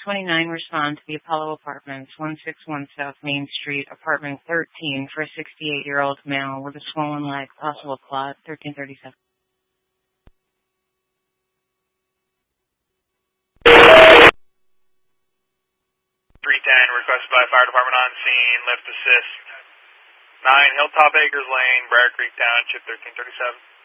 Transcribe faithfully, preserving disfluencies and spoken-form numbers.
twenty-nine, respond to the Apollo Apartments, one sixty-one South Main Street, apartment thirteen, for a sixty-eight-year-old male with a swollen leg, possible clot, thirteen thirty-seven. three ten, requested by fire department on scene, lift assist. nine Hilltop Acres Lane, Briar Creek Township, thirteen thirty-seven.